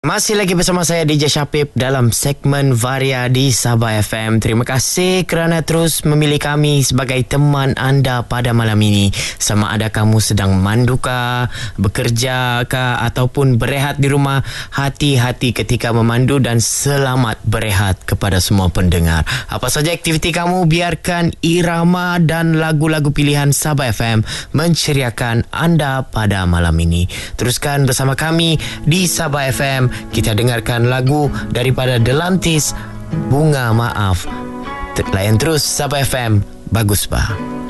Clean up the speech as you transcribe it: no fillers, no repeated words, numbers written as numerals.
Masih lagi bersama saya DJ Syapib dalam segmen Varia di Sabah FM. Terima kasih kerana terus memilih kami sebagai teman anda pada malam ini. Sama ada kamu sedang mandukah, bekerja kah ataupun berehat di rumah, hati-hati ketika memandu dan selamat berehat kepada semua pendengar. Apa saja aktiviti kamu, biarkan irama dan lagu-lagu pilihan Sabah FM menceriakan anda pada malam ini. Teruskan bersama kami di Sabah FM. Kita dengarkan lagu daripada Delantis, Bunga Maaf. Layan terus Sabah FM. Bagus bah.